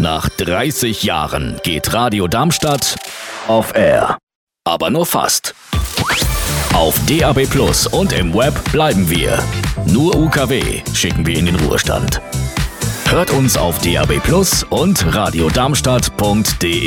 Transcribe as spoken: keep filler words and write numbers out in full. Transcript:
Nach dreißig Jahren geht Radio Darmstadt off air. Aber nur fast. Auf D A B Plus und im Web bleiben wir. Nur U K W schicken wir in den Ruhestand. Hört uns auf D A B Plus und radiodarmstadt punkt de.